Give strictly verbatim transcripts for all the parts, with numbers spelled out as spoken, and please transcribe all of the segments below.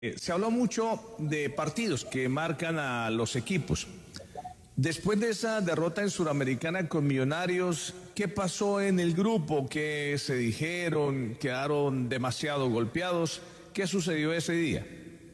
Eh, se habló mucho de partidos que marcan a los equipos. Después de esa derrota en Suramericana con Millonarios, ¿qué pasó en el grupo? ¿Qué se dijeron? ¿Quedaron demasiado golpeados? ¿Qué sucedió ese día?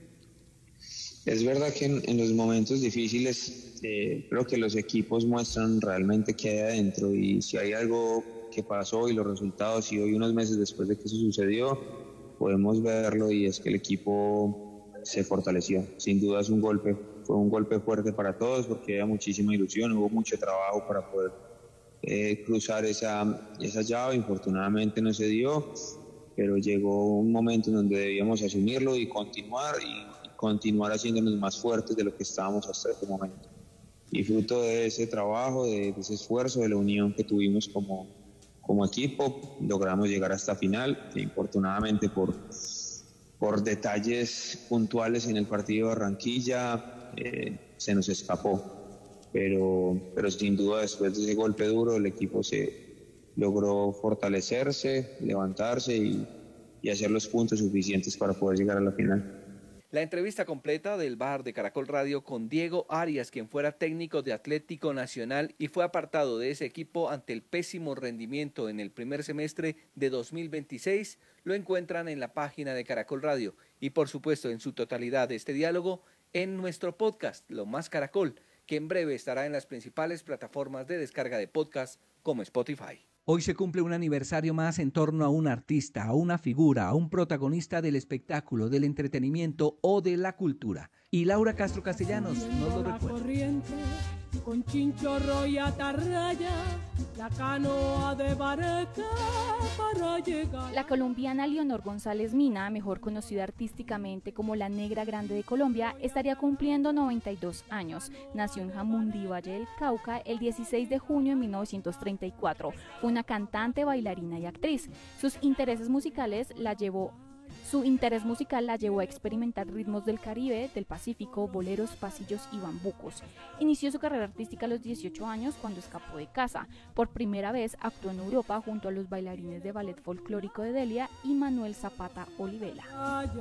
Es verdad que en, en los momentos difíciles eh, creo que los equipos muestran realmente qué hay adentro, y si hay algo que pasó y los resultados, y hoy unos meses después de que eso sucedió podemos verlo, y es que el equipo se fortaleció. Sin duda es un golpe, fue un golpe fuerte para todos porque había muchísima ilusión, hubo mucho trabajo para poder eh, cruzar esa, esa llave. Infortunadamente no se dio, pero llegó un momento en donde debíamos asumirlo y continuar y, y continuar haciéndonos más fuertes de lo que estábamos hasta ese momento. Y fruto de ese trabajo, de, de ese esfuerzo, de la unión que tuvimos como, como equipo, logramos llegar hasta final. E infortunadamente por, por detalles puntuales en el partido de Barranquilla eh, se nos escapó. Pero, pero sin duda después de ese golpe duro el equipo se logró fortalecerse, levantarse y, y hacer los puntos suficientes para poder llegar a la final. La entrevista completa del Bar de Caracol Radio con Diego Arias, quien fuera técnico de Atlético Nacional y fue apartado de ese equipo ante el pésimo rendimiento en el primer semestre de dos mil veintiséis, lo encuentran en la página de Caracol Radio y por supuesto en su totalidad este diálogo en nuestro podcast Lo Más Caracol, que en breve estará en las principales plataformas de descarga de podcast como Spotify. Hoy se cumple un aniversario más en torno a un artista, a una figura, a un protagonista del espectáculo, del entretenimiento o de la cultura. Y Laura Castro Castellanos nos lo recuerda. Con chinchorro y atarraya, la canoa de barca para llegar. La colombiana Leonor González Mina, mejor conocida artísticamente como la Negra Grande de Colombia, estaría cumpliendo noventa y dos años. Nació en Jamundí, Valle del Cauca, el dieciséis de junio de mil novecientos treinta y cuatro. Fue una cantante, bailarina y actriz. Sus intereses musicales la llevó Su interés musical la llevó a experimentar ritmos del Caribe, del Pacífico, boleros, pasillos y bambucos. Inició su carrera artística a los dieciocho años cuando escapó de casa. Por primera vez actuó en Europa junto a los bailarines de ballet folclórico de Delia y Manuel Zapata Olivela.